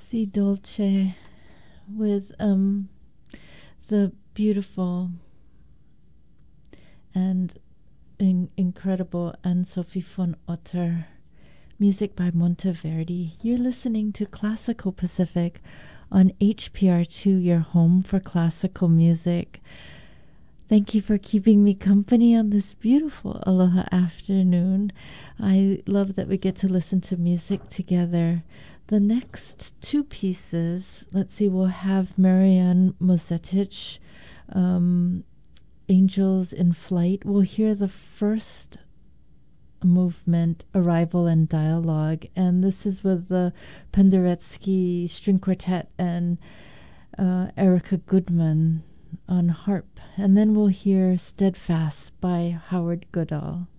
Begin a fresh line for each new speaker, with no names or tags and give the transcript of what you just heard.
Si Dolce with the beautiful and incredible Anne-Sophie von Otter. Music by Monteverdi. You're listening to Classical Pacific on HPR2, your home for classical music. Thank you for keeping me company on this beautiful Aloha afternoon. I love that we get to listen to music together. The next two pieces, let's see, we'll have Marianne Mozetic, Angels in Flight. We'll hear the first movement, Arrival and Dialogue, and this is with the Penderecki String Quartet and Erica Goodman on harp. And then we'll hear Steadfast by Howard Goodall.